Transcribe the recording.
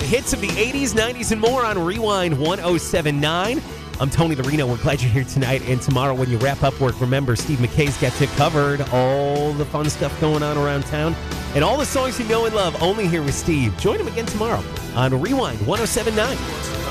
The hits of the 80s, 90s, and more on Rewind 1079. I'm Tony the Reno. We're glad you're here tonight. And tomorrow when you wrap up work, remember, Steve McKay's got you covered. All the fun stuff going on around town. And all the songs you know and love, only here with Steve. Join him again tomorrow on Rewind 1079.